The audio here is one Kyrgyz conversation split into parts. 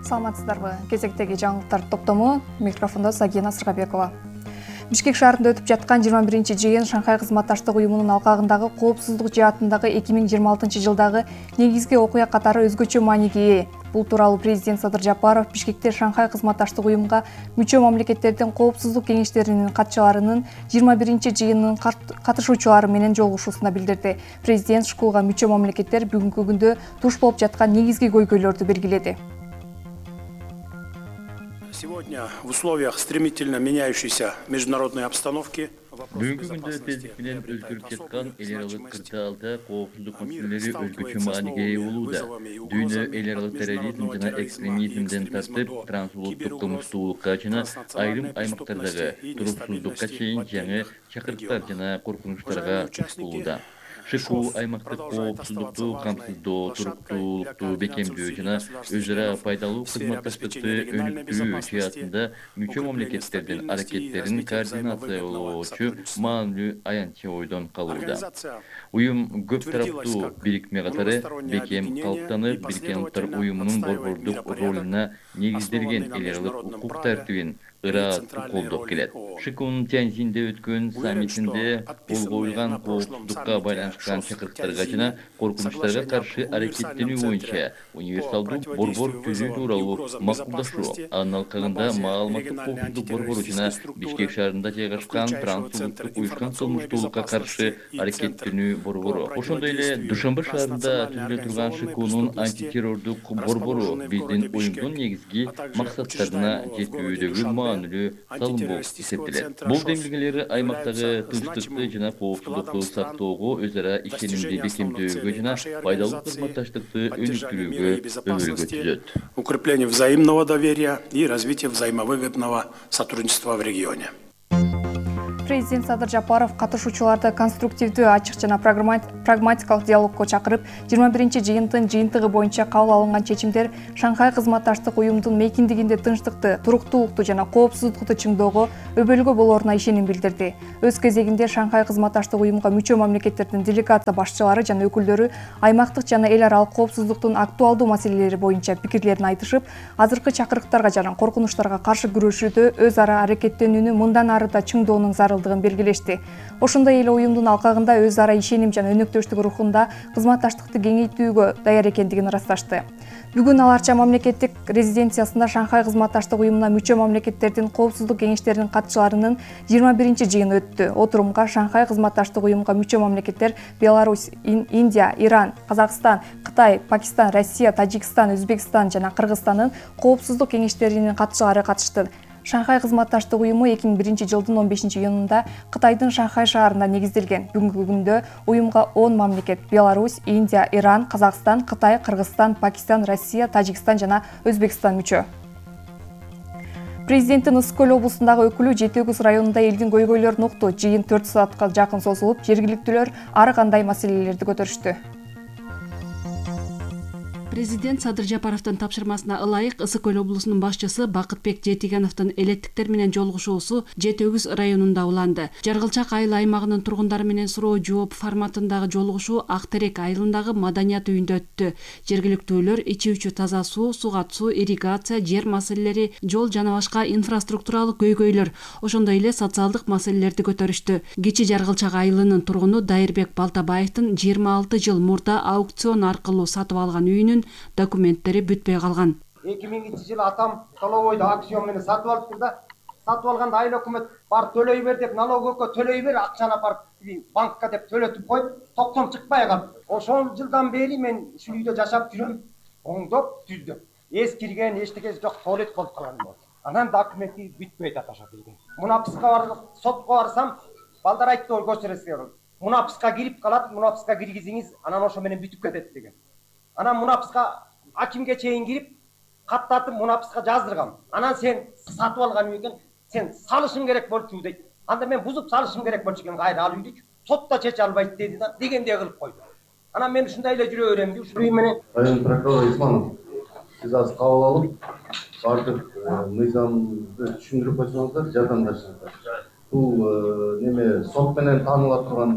Саламатсыздарбы? Кезектеги жаңылыктар топтому, микрофондо Сагина Сыргабекова. Бишкек шаарында өтүп жаткан 21-чи жыйын Шанхай кызматташтык уюмунун алкагындагы коопсуздук жаатындагы 2026 жылдагы негизги окуя катары өзгөчө мааниге ээ. Бул тууралуу президент Садыр Жапаров Бишкекте Шанхай кызматташтык уюмга мүчө мамлекеттердин коопсуздук кеңештеринин катчыларынын 21-чи жыйынынын катышуучулары менен жолугушуусунда билдирди. Президент школга мүчө мамлекеттер бүгүнкү күндө туш болуп жаткан негизги көйгөйлөрдү белгиледи. Сегодня в условиях стремительно меняющейся международной обстановки Бүгүнкү күндө тездик менен өзгөрүп жаткан эл аралык кырдаалда коопсуздук маселелери өзгөчө мааниге ээ болууда. Дүйнө эл аралык терроризм жана экстремизмден тартып, трансулуттук кылмыштуулукка жана айрым аймактардагы туруксуздукка чейин жаңы чакырыктар жана коркунучтарга туш болууда. ШКУ аймактык коопсуздукту камсыздоо, туруктуулукту бекемдөө жана өз ара пайдалуу кызматташтыкты өнүктүрүү жаатында мүчө мамлекеттердин аракеттерин координациялоочу маанилүү аянтча ойдон калууда. Уюм көп тараптуу бирикме катары бекем калыптанып, Бириккен Улуттар уюмунун борбордук ролуна негизделген эл аралык укук тартибин ырааттуу колдоп келет. ШКУнун Тяньзинде өткөн саммитинде кол коюлган коопсуздукка байланышкан чакырыктарга жана коркунучтарга каршы аракеттенүү боюнча универсалдуу борбор түзүү тууралуу макулдашуу, анын алкагында маалыматтык коопсуздук борбору жана Бишкек шаарында жайгашкан трансулуттук уюшкан кылмыштуулукка каршы аракеттенүү борбору. Ошондой эле Душанбе шаарында түзүлө турган ШКУнун антитеррордук борбору биздин уюмдун негизги максаттарына жетүүдөгү маанилүү салым болуп эсептелет. Бул демилгелер аймактагы тынчтыкты жана коопсуздукту сактоого, өз ара ишенимди бекемдөөгө жана пайдалуу кызматташтыкты өнүктүрүүгө өбөлгө түзөт. Укрепление взаимного доверия и развитие взаимовыгодного сотрудничества в регионе. Президент Садыр Жапаров катышуучуларды конструктивдүү, ачык жана прагматикалык диалогко чакырып, 21-чи жыйынтын жыйынтыгы боюнча кабыл алынган чечимдер Шанхай кызматташтык уюмдун мейкиндигинде тынчтыкты, туруктуулукту жана коопсуздукту чыңдоого өбөлгө болоруна ишеним билдирди. Өз кезегинде Шанхай кызматташтык уюмга мүчө мамлекеттердин делегация башчылары жана өкүлдөрү аймактык жана эл аралык коопсуздуктун актуалдуу маселелери боюнча пикирлерин айтышып, азыркы чакырыктарга жана коркунучтарга каршы күрөшүүдө өз ара аракеттенүүнү мындан ары да чыңдоонун зарылдыгын белгилешти. Ошондой эле уюмдун алкагында өз ара ишеним жана өнөктөштүк рухунда кызматташтыкты кеңейтүүгө даяр экендигин ырасташты. Бүгүн аларча мамлекеттик резиденциясында Шанхай кызматташтык уюмуна мүчө мамлекеттердин коопсуздук кеңештеринин катчыларынын 21-чи жыйыны өттү. Отурумга Шанхай кызматташтык уюмга мүчө мамлекеттер Беларусь, Индия, Иран, Казакстан, Кытай, Пакистан, Россия, Тажикстан, Өзбекстан жана Кыргызстандын коопсуздук кеңештеринин катчылары катышты. Шанхай кызматташтык уюму 2001 жылдын 15-июнунда Кытайдын Шанхай шаарында негизделген. Бүгүнкү күндө уюмга 10 мамлекет — Беларусь, Индия, Иран, Казакстан, Кытай, Кыргызстан, Пакистан, Россия, Тажикстан жана Өзбекстан мүчө. Президенттин Ысык Көл облусундагы өкүлү Жети-Өгүз районунда элдин көйгөйлөрүн укту. Жыйын 4 саатка жакын созулуп, жергиликтүүлөр ар кандай маселелерди көтөрүштү. Президент Садыр Жапаровдун тапшырмасына ылайык Ысык Көл облусунун башчысы Бакытбек Жетигеновдун элеттиктер менен жолугушуусу Жети-Өгүз районунда уланды. Жаргылчак айыл аймагынын тургундары менен суроо жооп форматындагы жолугушуу Ак Терек айылындагы маданият үйүндө өттү. Жергиликтүүлөр ичүүчү таза суу, сугат суу, ирригация, жер маселелери, жол жана башка инфраструктуралык көйгөйлөр, ошондой эле социалдык маселелерди көтөрүштү. Кичи Жаргылчак айылынын тургуну Дайырбек Балтабаевдин 26 жыл мурда аукцион аркылуу сатып алган үйүнүн документтери бүтпөй калган. 2000-жылы атам Толобойду аукцион менен сатып алыптыр да, сатып алганда айыл өкмөт бар төлөй бер деп, налогөккө төлөй бер, акчаны апарып банкка деп төлөтүп коюп, токтом чыкпай калып. Ошол жылдан бери мен ушул үйдө жашап жүрөм, оңдоп, түздөп. Эс кирген, эчтекеси жок, туалет болуп калган болот. Анан документи бүтпөй аташа билген. Мунаписка барып, сотко барсам, балдар айтты ой көчөрөсүң. Мунаписка кирип калат, мунаписка киргизиңиз, анан ошо менен бүтүп кетет деген. Анан мунаписка акимге чейин кирип, каттатып мунаписка жаздыргам. Анан сен сатып алган үй экен, сен салышың керек болчу дейт. Анда мен бузуп салышым керек болчу экен, кайра ал үйдү сотто чече албайт деди да, дегендей кылып койду. Анан мен ушундай эле жүрө берем, ушул үй менен. Район прокурору Исманов сиз азыр кабыл алып, бардык мыйзамды түшүндүрүп койсоңуздар, жардамдашыңыздар. Бул неме сот менен тааныла турган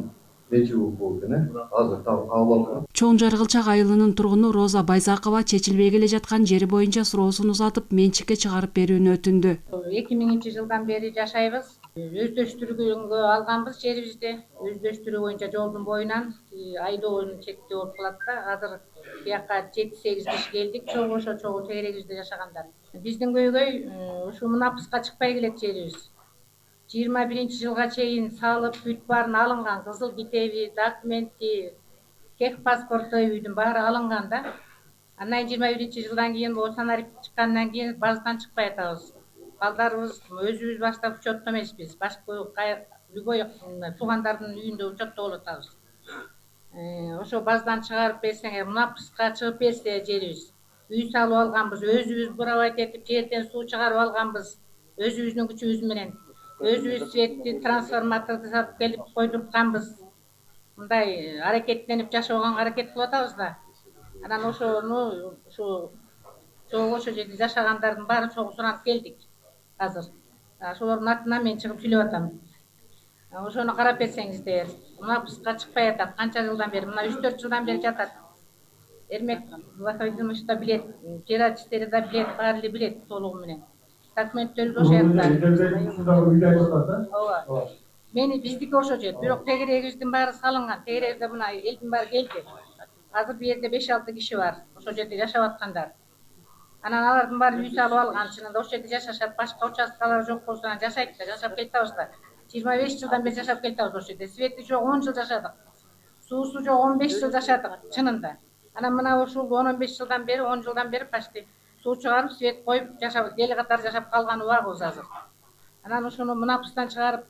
менчиги укугу экен, азыр кабыл алган. Чоң Жаргылчак айылынын тургуну Роза Байзакова чечилбей келе жаткан жери боюнча суроосун узатып менчикке чыгарып берүүнү өтүндү. 2000-жылдан бери жашайбыз. Өздөштүрүүгө алганбыз жерибизди. Өздөштүрүү боюнча жолдун боюнан айдоонун чектөө болуп калат да. Азыр бияка 7-8 киши келдик. Чогуу тегерегибизде жашагандар. Биздин көйгөй ушу Мунапыска чыкпай келет жерибиз. 21-жылга чейин салып, бүт баарын алынган, кызыл китеби, документи, тех паспорту үйдүн баары алынган да. Андан 21-жылдан кийин Осанарып чыккандан кийин базадан чыкпай атабыз. Балдарыбыз өзүбүз баштап учетто эмеспиз. Башка любой туугандардын үйүндө учетто болуп атабыз. Ошо базадан чыгарып берсеңер, Мунапыска чыгып берсе жерибиз. Үй салып алганбыз, өзүбүз буравайт этип жерден суу чыгарып алганбыз. Өзүбүздүн күчүбүз менен. Өзүбүз светти, трансформаторду сатып келип койдуртканбыз. Мындай аракеттенип жашоого аракет кылып атабыз да. Анан ошону ошо жерде жашагандардын баарын чогуу суранып келдик азыр. Ошолордун атынан мен чыгып сүйлөп атам. Ошону карап берсеңиздер, Мунапыска чыкпай атат. Канча жылдан бери, мына 3-4 жылдан бери жатат. Эрмек Вахидович да билет, жер да билет, баары эле билет толугу менен. Документтөрү ошо жакта. Ооба. Биздики ошо жер, бирок тегерегибиздин баары салынган. Тегерегибизде мына элдин баары келди. Азыр бу жерде 5-6 киши бар, ошо жерде жашап аткандар. Анан алардын баары үй салып алган, чынында ошо жерде жашашат, башка участкалар жок болсо анан жашайт да, жашап келатабыз да. 25 жылдан бери жашап келатабыз ошо жерде. Свети жок 10 жыл жашадык. Суусу жок 15 жыл жашадык, чынында. Анан мына ушул 10-15 жылдан бери, 10 жылдан бери почти суу чыгарып, свет коюп жашап, эл катары жашап калган убагыбыз азыр. Анан ушуну Мунапыстан чыгарып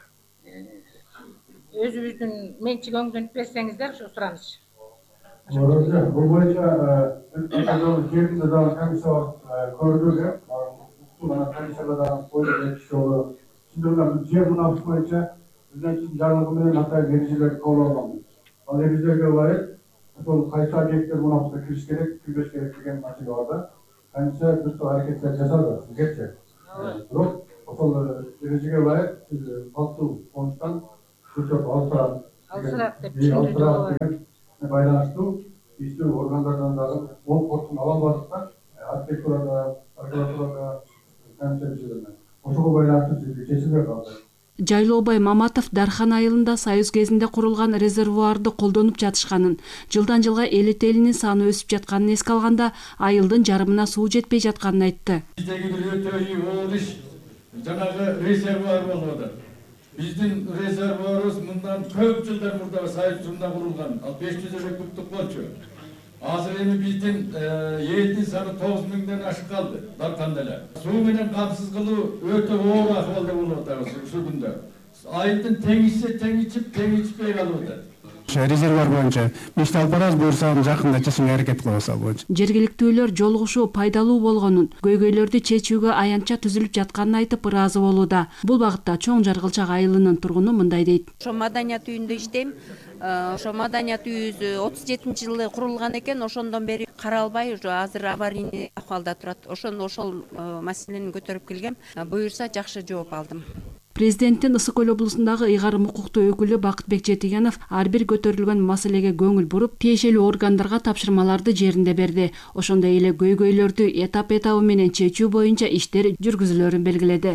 өзүбүздүн менчик өңдөнүп берсеңиздер, ушу сураныч. Бул боюнча жерибизде дагы комиссия көрдүк. Мына комиссияга дагы коюлуп жолу. Чындыгында жер Мунапыс боюнча биздин жарлыгы менен атайын эрежелерди кабыл алганбыз. Ал эрежелерге ылайык ошол кайсы объекттер Мунапыска кириш керек, кирбеш керек деген маселе бар да. Комиссия бир топ аракеттер жасады, сизгечи. Бирок ошол эрежеге ылайык калктуу фондтан алсырак деп түшүндүрдүк. Байланыштуу иштүү органдардан дагы ол кортун ала албадык да, архитектурада, прокуратурада, комиссия ошого байланыштуу чечилбей калды. Жайлообай Маматов Дархан айылында Союз кезинде курулган резервуарды колдонуп жатышканын, жылдан жылга элет элинин саны өсүп жатканын эске алганда, айылдын жарымына суу жетпей жатканын айтты. Биздеги бир өтө оор иш жанагы резервуар болуп атат. Биздин резервуарыбыз мындан көп жылдар мурда Союз жылында курулган. Ал 500 кубтук болчу. Азыр эми биздин элдин саны 9000ден ашып калды. Дарканда эле. Суу менен камсыз кылуу өтө оор акыбалда болуп атабыз ушул күндө. Айылдын тең ичип, тең ичпей калып атат. Резервуар боюнча ишти алып барабыз, буюрса жакында чечимге аракет кылабыз ал боюнча. Жергиликтүүлөр жолугушуу пайдалуу болгонун, көйгөйлөрдү чечүүгө аянтча түзүлүп жатканын айтып ыраазы болууда. Бул багытта Чоң Жаргылчак айылынын тургуну мындай дейт. Ошо маданият үйүндө иштейм. Ошо маданият үйүбүз 37-жылы курулган экен, ошондон бери каралбай, азыр аварийный акыбалда турат. Ошол маселени көтөрүп келгем. Буюрса жакшы жооп алдым. Президенттин Ысык Көл облусундагы ыйгарым укуктуу өкүлү Бакытбек Жетигенов ар бир көтөрүлгөн маселеге көңүл буруп, тиешелүү органдарга тапшырмаларды жеринде берди. Ошондой эле көйгөйлөрдү этап менен чечүү боюнча иштер жүргүзүлөрүн белгиледи.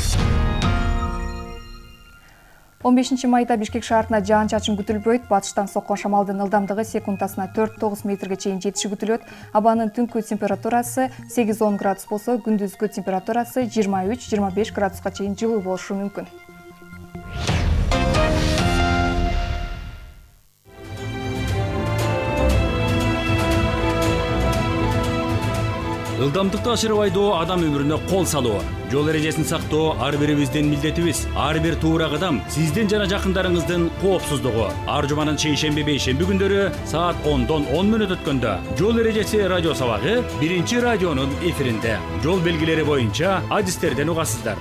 15 майда Бишкек шаарына жаан-чачын күтүлбөйт. Батыштан соккон шамалдын ылдамдыгы секундасына 4-9 метрге чейин жетиши күтүлөт. Абанын түнкү температурасы 8-10 градус болсо, күндүзгү температурасы 23-25 градуска чейин жылуу болушу мүмкүн. Ылдамдыкты ашырып айдоо адам өмүрүнө кол салуу. Жол эрежесин сактоо ар бирибиздин милдетибиз. Ар бир туура кадам сиздин жана жакындарыңыздын коопсуздугу. Ар жуманын чейшемби бейшемби күндөрү саат 10-дон 10 мүнөт өткөндө жол эрежеси радио сабагы биринчи радионун эфиринде. Жол белгилери боюнча адистерден угасыздар.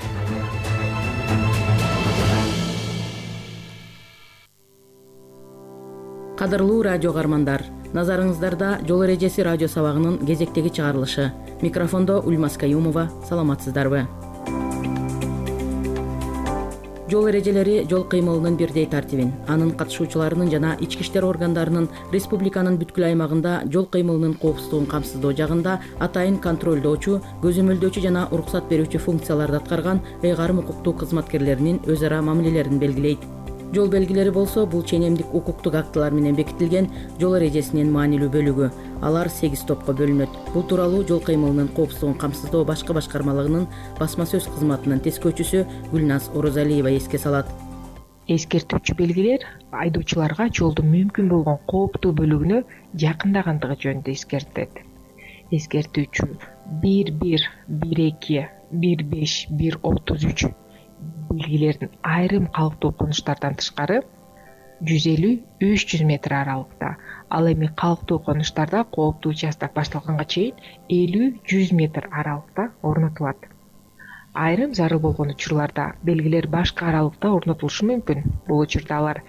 Кадырлуу радио кармандар, назарыңыздарда жол эрежеси радио сабагынын кезектеги чыгарылышы. Микрофондо Ульмас Каюмова, саламатсыздарбы? Жол эрежелери жол кыймылынын бирдей тартибин, анын катышуучуларынын жана ички иштер органдарынын республиканын бүткүл аймагында жол кыймылынын коопсуздугун камсыздоо жагында атайын контролдоочу, көзөмөлдөөчү жана уруксат берүүчү функцияларды аткарган ыйгарым укуктуу кызматкерлеринин өз ара мамилелерин белгилейт. Жол белгилери болсо бул ченемдик укуктук актылар менен бекитилген жол эрежесинин маанилүү бөлүгү. Алар 8 топко бөлүнөт. Бул тууралуу жол кыймылынын коопсуздугун камсыздоо башкы башкармалыгынын басма сөз кызматынын тескөөчүсү Гүлназ Орозалиева эске салат. Эскертүүчү белгилер айдоочуларга жолдун мүмкүн болгон кооптуу бөлүгүнө жакындагандыгы жөнүндө эскертет. Эскертүүчү 1-1, 1-2, 1-5, 1-33 белгилердин айрым калктуу конуштардан тышкары 150-300 метр аралыкта, ал эми калктуу конуштарда кооптуу участок башталганга чейин 50-100 метр аралыкта орнотулат. Айрым зарыл болгон учурларда белгилер башка аралыкта орнотулушу мүмкүн. Бул учурда алар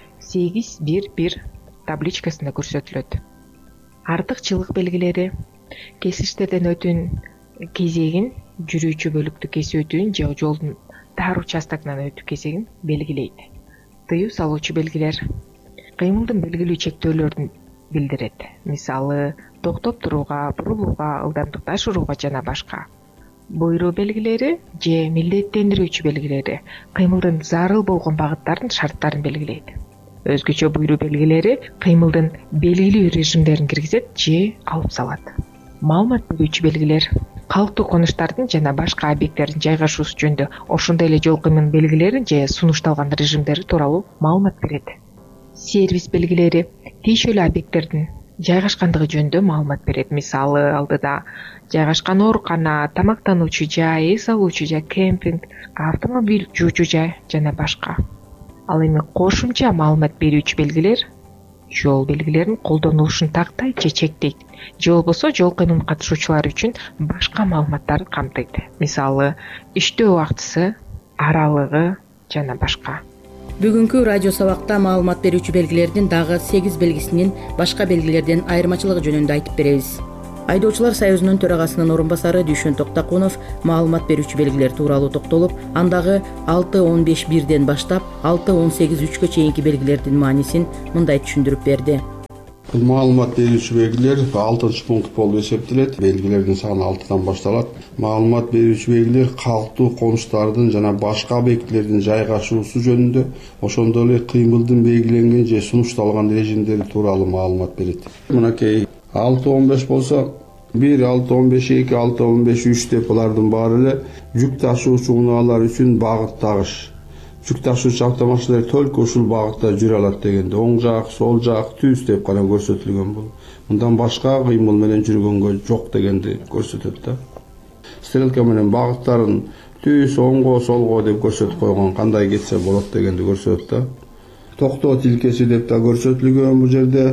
8-1-1 табличкасында көрсөтүлөт. Артыкчылык белгилери кесиштерден өтүүнүн кезегин, жүрүүчү бөлүктү кесүүтүн же жолдун тар участогунан өтүү кезегин белгилейт. Тыюу салуучу белгилер кыймылдын белгилүү чектөөлөрүн билдирет. Мисалы, токтоп турууга, бурулууга, ылдамдыкты ашырууга жана башка. Буйруу белгилери же милдеттендирүүчү белгилери кыймылдын зарыл болгон багыттарын шарттарын белгилейт. Өзгөчө буйруу белгилери кыймылдын белгилүү режимдерин киргизет же алып салат. Маалымат берүүчү белгилер калктуу конуштардын жана башка объекттердин жайгашуусу жөнүндө ошондой эле жол кыймылынын белгилерин же сунушталган режимдери тууралуу маалымат берет. Сервис белгилери тийшүү эле объекттердин жайгашкандыгы жөнүндө маалымат берет. Мисалы, алдыда жайгашкан оорукана, тамактануучу жай, эс алуучу жай, кемпинг, автомобиль жуучу жай жана башка. Ал эми кошумча маалымат берүүчү белгилер жол белгилеринин колдонулушун тактайт же чектейт, же болбосо жол кыймылына катышуучулар үчүн башка маалыматтарды камтыйт. Мисалы, иштөө убактысы, аралыгы жана башка. Бүгүнкү радио сабакта маалымат берүүчү белгилердин дагы 8 белгисинин башка белгилерден айырмачылыгы жөнүндө айтып беребиз. Айдоочулар союзунун төрагасынын орун басары Дүйшөн Токтакунов маалымат берүүчү белгилер тууралуу токтолуп, андагы 6-15-1ден баштап 6-18-3кө чейинки белгилердин маанисин мындай түшүндүрүп берди. Бул маалымат берүүчү белгилер 6-пункт болуп эсептелет. Белгилердин саны 6-дан башталат. Маалымат берүүчү белгилер калктуу конуштардын жана башка объектилердин жайгашуусу жөнүндө, ошондой эле кыймылдын белгиленген же сунушталган режимдери тууралуу маалымат берет. Мынакей 6-15 болсо 1, 6-15-2, 6-15-3 деп булардын баары эле жүк ташуучу унаалар үчүн багыттагыш. Жүк ташуучу автомашиналар только ушул багытта жүрө алат дегенде, оң жак, сол жак, түз деп гана көрсөтүлгөн бул. Мындан башка кыймыл менен жүргөнгө жок дегенди көрсөтөт да. Стрелка менен багыттарын түз, оңго, солго деп көрсөтүп койгон, кандай кетсе болот дегенди көрсөтөт да. Токтоо тилкеси деп да көрсөтүлгөн бул жерде.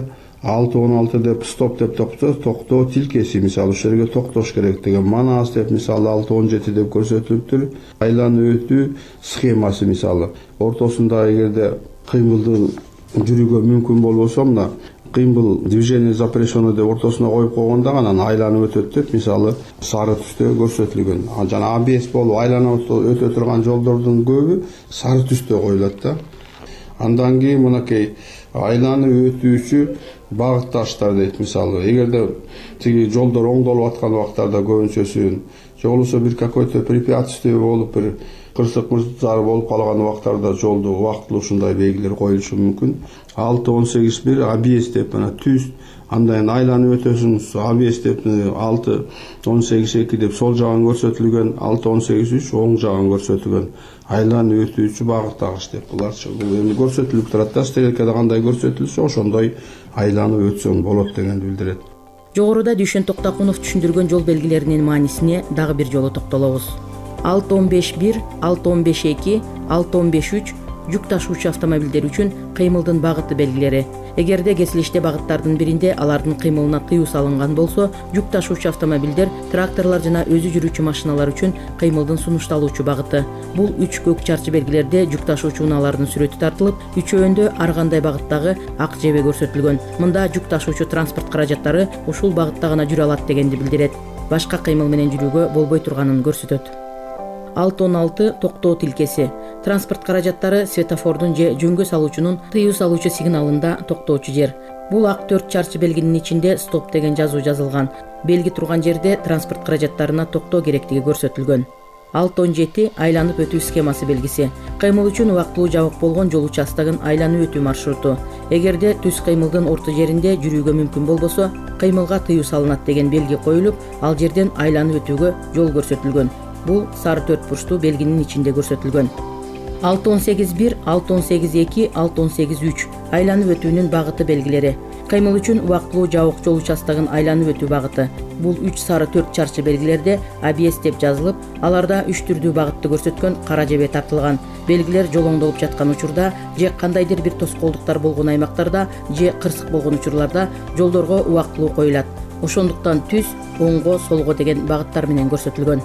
6-16 деп стоп деп токтоо тилкеси, мисалы ушул жерге токтош керек деген манас деп, мисалы 6-17 деп көрсөтүлүптүр. Айланып өтүү схемасы, мисалы ортосунда эгерде кыймылды жүрүүгө мүмкүн болбосо, мына кыймыл движение запрещено деп ортосуна коюп койгондо анан айланып өтөт деп, мисалы сары түстө көрсөтүлгөн. Жана ABS болуп айланып өтө турган жолдордун көбү сары түстө коюлат да. Андан кийин мынакей айланып өтүүчү багытташтар дейт. Мисалы, эгерде тиги жолдор оңдолуп аткан убактарда көбүнчөсүн, же болбосо бир какой-то препятствие болуп, бир кырсык-мырсыктар болуп калган убактарда жолду убактылуу ушундай белгилер коюлушу мүмкүн. 6-18-1 ABS деп мына түз, андан айланып өтөсүң, ABS деп 6-18-2 деп сол жагын көрсөтүлгөн, 6-18-3 оң жагын көрсөтүлгөн. Айланып өтүүчү багыттагыч деп буларчы. Бул эми көрсөтүлүп турат да, стрелкада кандай көрсөтүлсө ошондой айланып өтсөң болот дегенди билдирет. Жогоруда Дүйшөн Токтакунов түшүндүргөн жол белгилеринин маанисине дагы бир жолу токтолобуз. 6-15-1, 6-15-2, 6-15-3 жүк ташуучу автомобилдер үчүн кыймылдын багыты белгилери. Эгерде кесилиште багыттардын биринде алардын кыймылына тыюу салынган болсо, жүк ташуучу автомобилдер, тракторлор жана өзү жүрүүчү машиналар үчүн кыймылдын сунушталуучу багыты. Бул 3 көк чарчы белгилерде жүк ташуучу унаалардын сүрөтү тартылып, үчөөндө ар кандай багыттагы ак жебе көрсөтүлгөн. Мында жүк ташуучу транспорт каражаттары ушул багытта гана жүрө алат дегенди билдирет. Башка кыймыл менен жүрүүгө болбой турганын көрсөтөт. 616 токтоо тилкеси. Транспорт каражаттары светофордун же жөнгө салуучунун тыюу салуучу сигналында токтоочу жер. Бул ак 4 чарчы белгинин ичинде стоп деген жазуу жазылган. Белги турган жерде транспорт каражаттарына токтоо керектиги көрсөтүлгөн. 617 айланып өтүү схемасы белгиси. Кыймыл үчүн убактылуу жабык болгон жол участогун айланып өтүү маршруту. Эгерде түз кыймылдын орто жеринде жүрүүгө мүмкүн болбосо, кыймылга тыюу салынат деген белги коюлуп, ал жерден айланып өтүүгө жол көрсөтүлгөн. Бул сары 4 бурчтуу белгинин ичинде көрсөтүлгөн. 618-1, 618-2, 618-3 айланып өтүүнүн багыты белгилери. Кыймыл үчүн убактылуу жабык жол участогун айланып өтүү багыты. Бул 3 сары 4 чарчы белгилерде ABS деп жазылып, аларда 3 түрдүү багытты көрсөткөн кара жебе тартылган. Белгилер жолоңдолуп жаткан учурда же кандайдыр бир тоскоолдуктар болгон аймактарда же кырсык болгон учурларда жолдорго убактылуу коюлат. Ошондуктан түз, оңго, солго деген багыттар менен көрсөтүлгөн.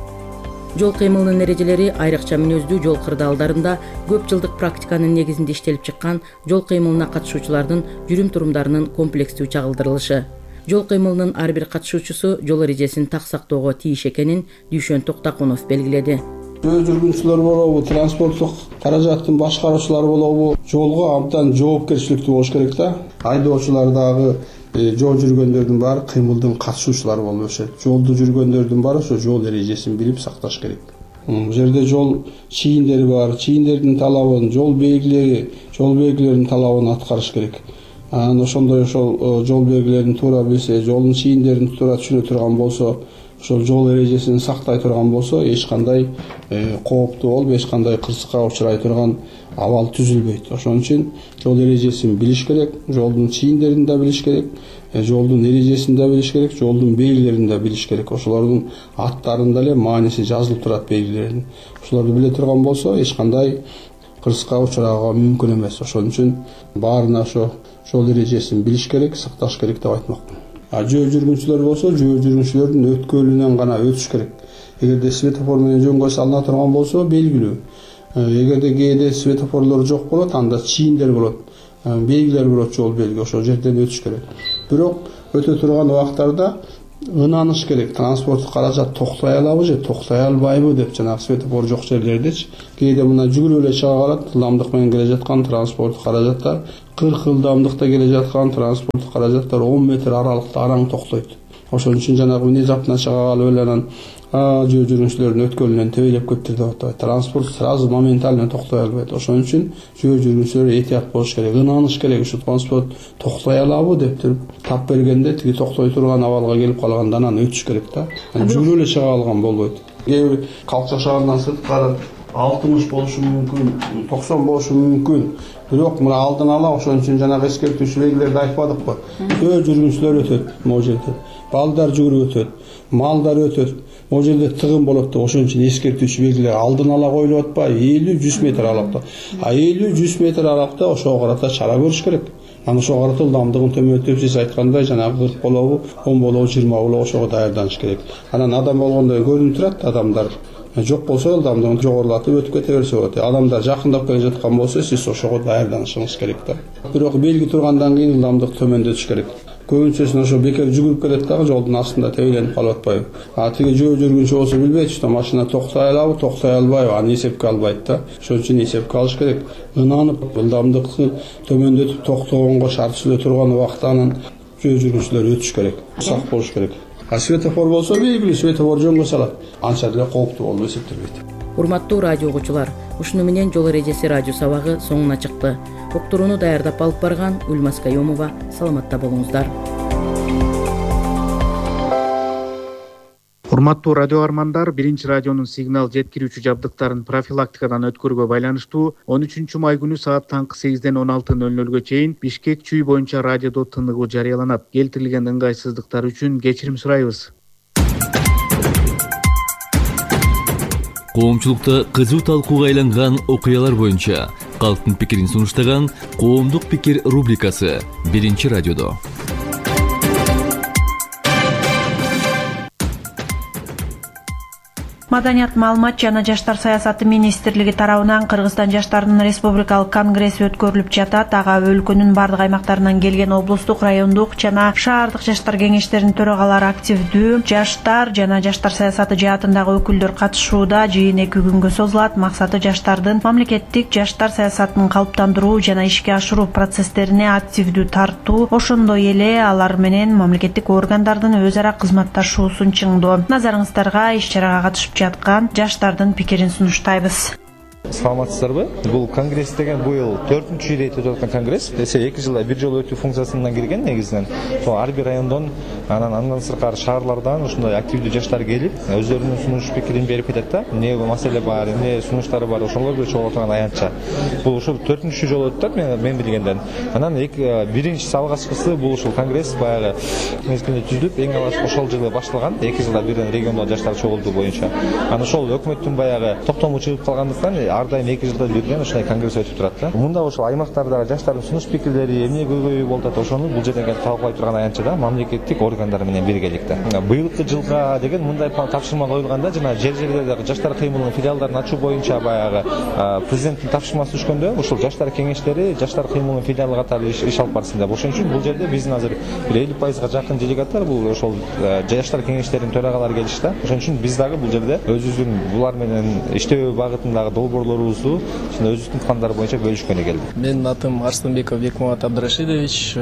Жол кыймылынын эрежелери айрыкча мүнөздүү жол кырдаалдарында көп жылдык практиканын негизинде иштелип чыккан жол кыймылына катышуучулардын жүрүм-турумдарынын комплекстүү чагылдырылышы. Жол кыймылынын ар бир катышуучусу жол эрежесин так сактоого тийиш экенин Дүйшөн Токтакунов белгиледи. Жөө жүргүнчүлөр болобу, транспорттук каражаттын башкаруучулары болобу, жолго абдан жоопкерчиликтүү болуш керек да. Айдоочулар дагы жол жүргөндөрдүн баары кыймылдын катышуучулары болуп өсөт. Жолду жүргөндөрдүн баары ошо жол эрежесин билип сакташ керек. Бул жерде жол чийиндери бар, чийиндердин талабын, жол белгилеринин талабын аткарыш керек. Анан ошондой ошол жол белгилерин туура билсе, жолдун чийиндерин туура түшүнө турган болсо, ошол жол эрежесин сактай турган болсо, эч кандай кооптуу болуп, эч кандай кырсыкка учурай турган абал түзүлбөйт. Ошон үчүн жол эрежесин билиш керек, жолдун чийиндерин да билиш керек, жолдун эрежесин да билиш керек, жолдун белгилерин да билиш керек. Ошолордун аттарында эле мааниси жазылып турат белгилердин. Ошолорду биле турган болсо, эч кандай кырсыкка учурауга мүмкүн эмес. Ошон үчүн баарына ошо жол эрежесин билиш керек, сакташ керек деп айтмакмын. Жөө жүргүнчүлөр болсо, жөө жүргүнчүлөрдүн өткөлүнөн гана өтүш керек. Эгерде светофор менен жөнгө салына турган болсо, белгилүү. Эгерде кээде светофорлор жок болот, анда чийиндер болот, белгилер болот, жол белги, ошол жерден өтүш керек. Бирок өтө турган убактарда ынаныш керек. Транспорттук каражат токтой алабы же токтой албайбы деп, жанагы светофор жок жерлердечи. Кээде мына жүгүрүп эле чыга калат, ылдамдык менен келе жаткан транспорттук каражаттар 40 ылдамдыкта келе жаткан транспорттук каражаттар 10 метр аралыкта араң токтойт. Ошон үчүн жанагы внезапно чыга калып эле анан жөө жүргүнчүлөрдүн өткөлүнөн тебелеп кетти деп атабайт. Транспорт сразу моментально токтой албайт. Ошон үчүн жөө жүргүнчүлөр этият болуш керек, ынааныш керек. Ушу транспорт токтой алабы деп туруп тап бергенде тиги токтой турган абалга келип калганда анан өтүш керек да. Жүгүрүп эле чыга алган болбойт. Кээ бир Калча шаарынан сырткары 60 болушу мүмкүн, 90 болушу мүмкүн. Бирок мына алдын ала ошон үчүн жанагы эскертүүчү белгилерди айтпадыкпы? Жөө жүргүнчүлөр өтөт могу жерде. Балдар жүгүрүп өтөт, малдар өтөт. Могу жерде тыгын болот деп ошон үчүн эскертүүчү белгилер алдын ала коюлуп атпайбы? 50-100 метр аралыкта. 50-100 метр аралыкта ошого карата чара көрүш керек. Анан ошого карата ылдамдыгын төмөндөтүп, сиз айткандай жанагы 40 болобу, 10 болобу, 20 болобу ошого даярданыш керек. Анан адам болгондой көрүнүп турат, адамдар жок болсо ылдамдыгын жогорулатып өтүп кете берсе болот. Адамдар жакындап келе жаткан болсо, сиз ошого даярданышыңыз керек да. Бирок белги тургандан кийин ылдамдык төмөндөтүш керек. Көбүнчөсүн ошо бекер жүгүрүп келет дагы жолдун астында тебеленип калып атпайбы? Тиги жөө жүргүнчү болсо билбейт, что машина токтой алабы, токтой албайбы, аны эсепке албайт да. Ошон үчүн эсепке алыш керек. Ынанып, ылдамдыкты төмөндөтүп токтогонго шарт түзүлө турган убакта анан жөө жүргүнчүлөр өтүш керек, сак болуш керек. Светофор болсо белгилүү, светофор жөнгө салат. Анча деле кооптуу болуп эсептелбейт. Урматтуу радио угуучулар, ушуну менен жол эрежеси радио сабагы соңуна чыкты. Уктурууну даярдап алып барган Ульмас Кайомова, саламатта болуңуздар. Урматтуу радио армандар, биринчи радионун сигнал жеткирүүчү жабдыктарын профилактикадан өткөрүүгө байланыштуу 13 май күнү саат таңкы 8-ден 16:00 чейин Бишкек чүй боюнча радиодо тыныгуу жарыяланат. Келтирилген ыңгайсыздыктар үчүн кечирим сурайбыз. Коомчулукта кызуу талкууга айланган окуялар боюнча калктын пикирин сунуштаган Коомдук пикир рубрикасы биринчи радиодо. Маданият, маалымат жана жаштар саясаты министрлиги тарабынан Кыргызстан жаштарынын республикалык конгресси өткөрүлүп жатат. Ага өлкөнүн бардык аймактарынан келген облустук, райондук жана шаардык жаштар кеңештеринин төрагалары активдүү. Жаштар жана жаштар саясаты жаатындагы өкүлдөр катышууда. Жыйын 2 күнгө созулат. Максаты жаштардын мамлекеттик жаштар саясатын калыптандыруу жана ишке ашыруу процесстерине активдүү тартуу, ошондой эле алар менен мамлекеттик органдардын өз ара кызматташуусун чыңдоо. Назарыңыздарга иш-чарага катышып жаткан жаштардын пикирин сунуштайбыз. Саламатсыздарбы? Бул конгресс деген быйыл 4-чү ирет өтүп аткан конгресс. Десе 2 жылда бир жолу өтүү функциясынан кирген негизинен. Сол ар бир райондон, андан сырткары шаарлардан ушундай активдүү жаштар келип, өздөрүнүн сунуш пикирин берип кетет да. Эмне маселе бар, эмне сунуштары бар, ошолорду чогултуп турган аянтча. Бул ушул 4-чү жолу өтүп атат мен билгенден. Анан биринчиси алгачкысы бул ушул конгресс баягы мезгилинде түзүлүп, эң алгач ошол жылы башталган. 2 жылда бирден региондо жаштар чогултуу боюнча. Анан ошол өкмөттүн баягы токтому чыгып калгандыктан ар дайым 2 жылда бирден ушундай конгресс өтүп турат да. Мында ошол аймактардагы жаштардын сунуш пикирлери эмне көйгөйү болуп атат, ошону бул жерден келип талкуулай турган аянтча да мамлекеттик органдар менен биргеликте. Быйылкы жылга деген мындай тапшырма коюлганда, жана жер-жерлердеги жаштар кыймылынын филиалдарын ачуу боюнча баягы президенттин тапшырмасы түшкөндө ушул жаштар кеңештери жаштар кыймылынын филиалы катары иш алып барсын деп. Ошон үчүн бул жерде биздин азыр бир 50%га жакын делегаттар бул ошол жаштар кеңештеринин төрагалары келишти да. Ошон үчүн биз дагы бул жерде өзүбүздүн булар менен иштөө багытындагы долбоорлорубузду өзүбүздүн пландар боюнча бөлүшкөнү келди. Менин атым Арсланбеков Бекмамат Абдрашидович,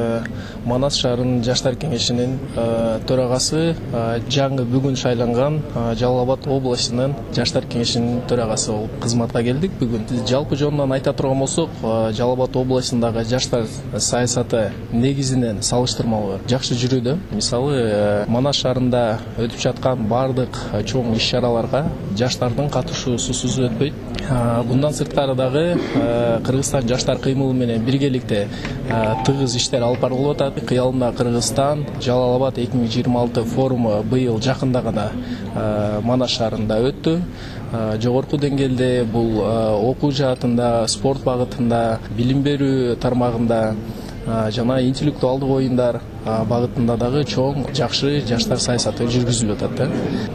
Манас шаарынын жаштар кеңешинин төрагасы, жаңы бүгүн шайланган Жалал Абад областынын жаштар кеңешинин төрагасы болуп кызматка келдик бүгүн. Жалпы жонунан айта турган болсок, Жалал Абад областындагы жаштар саясаты негизинен салыштырмалуу жакшы жүрүүдө. Мисалы, Манас шаарында өтүп жаткан бардык чоң иш-чараларга жаштардын катышуусусуз өтпөйт. Bundan sırtları dağı Kırgızstan Жаштар кыймылы менен биргеликте тыгыз иштер алып барылып атат. Кыялымда Кыргызстан Жалал Абад 2026 форуму быйыл жакында гана Манас шаарында өттү. Жогорку деңгээлде бул окуу жаатында, спорт багытында, билим берүү тармагында жана интеллектуалдык оюндар багытында дагы чоң жакшы жаштар саясаты жүргүзүлүп атат.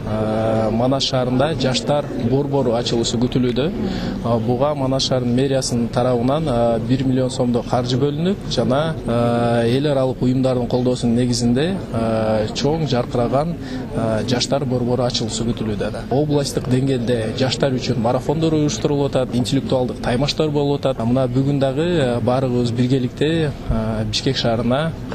Манас шаарында жаштар борбору ачылышы күтүлүүдө. Буга Манас шаарынын мэриясынын тарабынан 1 миллион сомдо каржы бөлүнүп, жана эл аралык уюмдардын колдоосунун негизинде чоң жаркыраган жаштар борбору ачылышы күтүлүүдө. Областтык деңгээлде жаштар үчүн марафондор уюштурулуп атат, интеллектуалдык таймаштар болуп атат. Мына бүгүн дагы баарыбыз биргеликте Бишкек шаарына